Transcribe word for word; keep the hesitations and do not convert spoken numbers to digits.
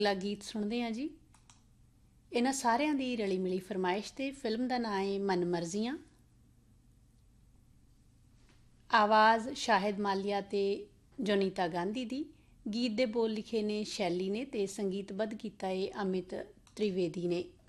ਅਗਲਾ ਗੀਤ ਸੁਣਦੇ ਹਾਂ ਜੀ। ਇਹਨਾਂ ਸਾਰਿਆਂ ਦੀ ਰਲੀ ਮਿਲੀ ਫਰਮਾਇਸ਼ ਤੇ ਫਿਲਮ ਦਾ ਨਾਂ ਹੈ ਮਨ ਮਰਜ਼ੀਆਂ। ਆਵਾਜ਼ ਸ਼ਾਹਿਦ ਮਾਲੀਆ ਤੇ ਜੋਨੀਤਾ ਗਾਂਧੀ ਦੀ। ਗੀਤ ਦੇ ਬੋਲ ਲਿਖੇ ਨੇ ਸ਼ੈਲੀ ਨੇ ਤੇ ਸੰਗੀਤਬੱਧ ਕੀਤਾ ਹੈ ਅਮਿਤ ਤ੍ਰਿਵੇਦੀ ਨੇ।